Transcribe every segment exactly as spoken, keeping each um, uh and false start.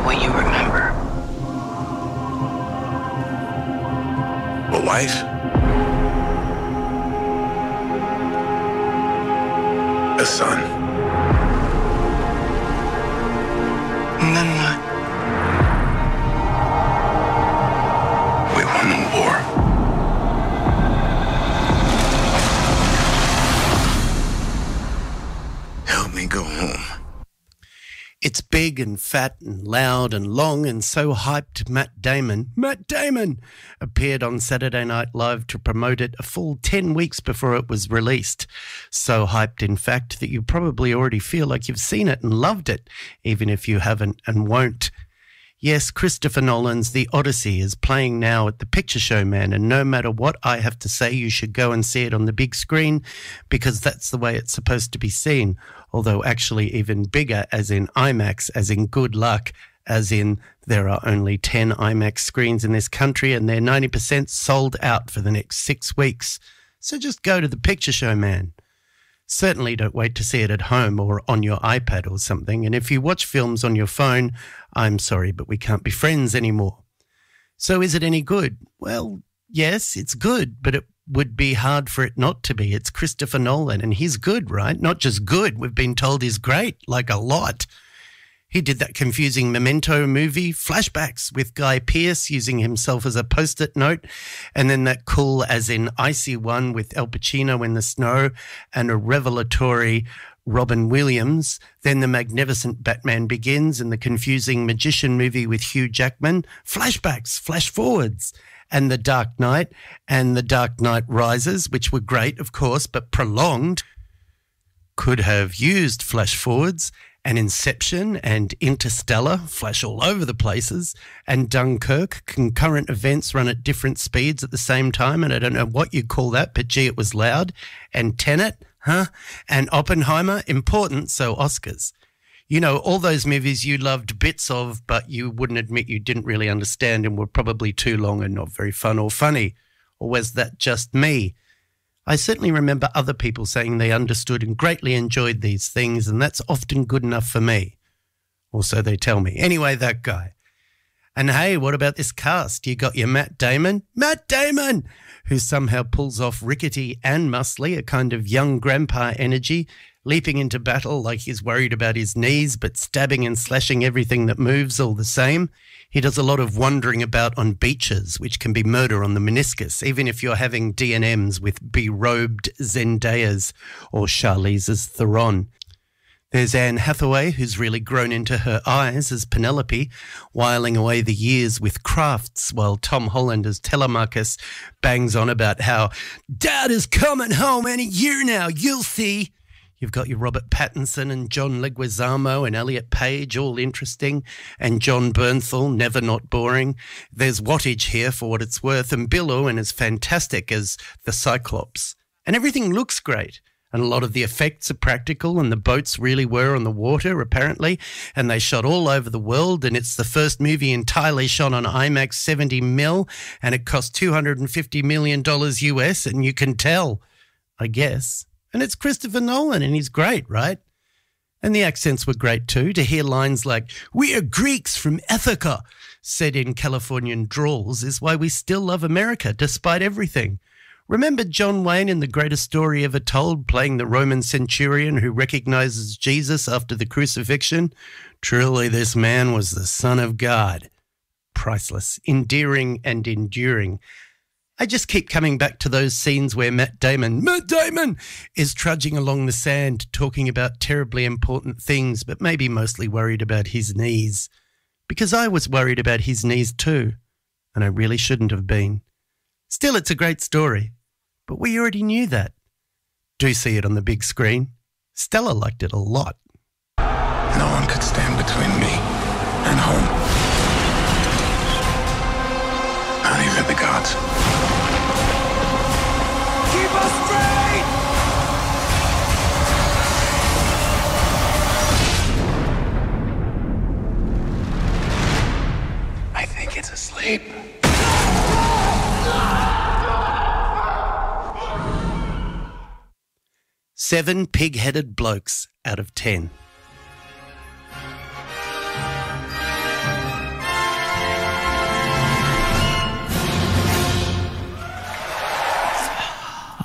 what you remember. A wife? A son? And then what? We won the war. Help me go home. It's big and fat and loud and long and so hyped Matt Damon, Matt Damon, appeared on Saturday Night Live to promote it a full ten weeks before it was released. So hyped, in fact, that you probably already feel like you've seen it and loved it, even if you haven't and won't. Yes, Christopher Nolan's The Odyssey is playing now at the Picture Show, man, and no matter what I have to say, you should go and see it on the big screen because that's the way it's supposed to be seen, although actually even bigger, as in IMAX, as in good luck, as in there are only ten IMAX screens in this country and they're ninety percent sold out for the next six weeks. So just go to the Picture Show, man. Certainly don't wait to see it at home or on your iPad or something. And if you watch films on your phone, I'm sorry, but we can't be friends anymore. So is it any good? Well, yes, it's good, but it would be hard for it not to be. It's Christopher Nolan, and he's good, right? Not just good. We've been told he's great, like a lot. He did that confusing Memento movie, Flashbacks, with Guy Pearce using himself as a post-it note, and then that cool as in icy one with Al Pacino in the snow and a revelatory Robin Williams. Then the magnificent Batman Begins and the confusing magician movie with Hugh Jackman, Flashbacks, flash forwards, and The Dark Knight and The Dark Knight Rises, which were great, of course, but prolonged. Could have used flash forwards, and Inception and Interstellar flash all over the places, and Dunkirk, concurrent events run at different speeds at the same time, and I don't know what you call that, but gee, it was loud. And Tenet, huh? And Oppenheimer, important, so Oscars. You know, all those movies you loved bits of, but you wouldn't admit you didn't really understand and were probably too long and not very fun or funny. Or was that just me? I certainly remember other people saying they understood and greatly enjoyed these things, and that's often good enough for me. Or so they tell me. Anyway, that guy. And hey, what about this cast? You got your Matt Damon, Matt Damon, who somehow pulls off rickety and muscly, a kind of young grandpa energy, leaping into battle like he's worried about his knees, but stabbing and slashing everything that moves all the same. He does a lot of wandering about on beaches, which can be murder on the meniscus, even if you're having D and M's with berobed Zendayas or Charlize's Theron. There's Anne Hathaway, who's really grown into her eyes as Penelope, whiling away the years with crafts, while Tom Holland as Telemachus bangs on about how Dad is coming home any year now, you'll see. You've got your Robert Pattinson and John Leguizamo and Elliot Page, all interesting, and John Bernthal, never not boring. There's wattage here for what it's worth, and Bill Owen is fantastic as the Cyclops. And everything looks great, and a lot of the effects are practical, and the boats really were on the water, apparently, and they shot all over the world, and it's the first movie entirely shot on IMAX seventy mil, and it cost two hundred fifty million dollars U S, and you can tell, I guess. And it's Christopher Nolan, and he's great, right? And the accents were great too, to hear lines like, "We are Greeks from Ithaca," said in Californian drawls, is why we still love America, despite everything. Remember John Wayne in The Greatest Story Ever Told, playing the Roman centurion who recognizes Jesus after the crucifixion? Truly, this man was the Son of God. Priceless, endearing and enduring. I just keep coming back to those scenes where Matt Damon, Matt Damon, is trudging along the sand talking about terribly important things, but maybe mostly worried about his knees. Because I was worried about his knees too, and I really shouldn't have been. Still, it's a great story, but we already knew that. Do see it on the big screen. Stella liked it a lot. No one could stand between me and home. Not even the gods. Keep us straight! I think it's asleep. Seven pig-headed blokes out of ten.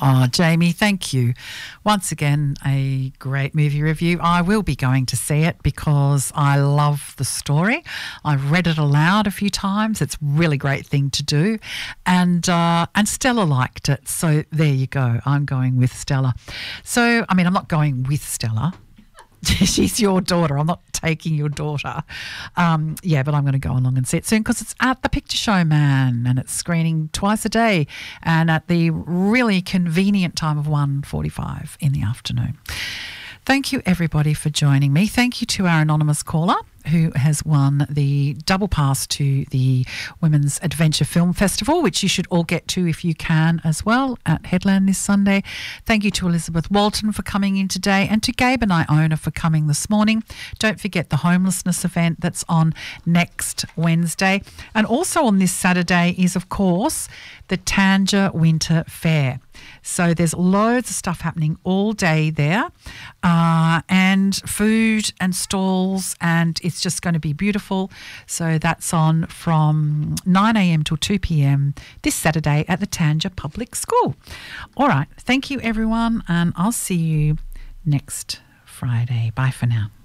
Oh, Jamie, thank you. Once again, a great movie review. I will be going to see it because I love the story. I've read it aloud a few times. It's a really great thing to do. And uh, and Stella liked it. So there you go. I'm going with Stella. So, I mean, I'm not going with Stella. She's your daughter. I'm not taking your daughter. Um, yeah, but I'm going to go along and see it soon because it's at the Picture Show, man, and it's screening twice a day and at the really convenient time of one forty-five in the afternoon. Thank you, everybody, for joining me. Thank you to our anonymous caller who has won the double pass to the Women's Adventure Film Festival, which you should all get to if you can as well at Headland this Sunday. Thank you to Elizabeth Walton for coming in today and to Gabe and Iona for coming this morning. Don't forget the homelessness event that's on next Wednesday. And also on this Saturday is, of course, the Tanja Winter Fair. So there's loads of stuff happening all day there uh, and food and stalls, and it's just going to be beautiful. So that's on from nine a.m. till two p.m. this Saturday at the Tanja Public School. All right. Thank you, everyone, and I'll see you next Friday. Bye for now.